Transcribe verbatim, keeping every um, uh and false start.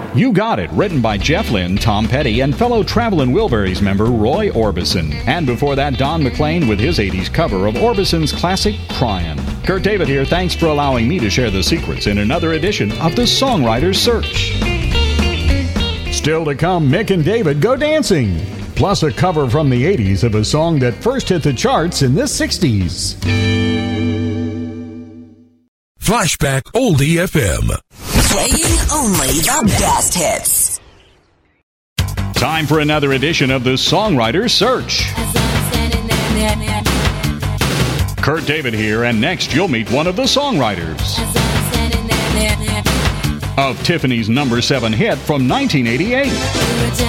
You Got It, written by Jeff Lynne, Tom Petty, and fellow Travelin' Wilburys member Roy Orbison. And before that, Don McLean with his eighties cover of Orbison's classic Cryin'. Kurt David here. Thanks for allowing me to share the secrets in another edition of The Songwriter's Search. Still to come, Mick and David Go Dancing, plus a cover from the eighties of a song that first hit the charts in the sixties. Flashback Oldie F M. Playing only the best hits. Time for another edition of The Songwriter's Search. Kurt David here, and next you'll meet one of the songwriters of Tiffany's number seven hit from nineteen eighty-eight.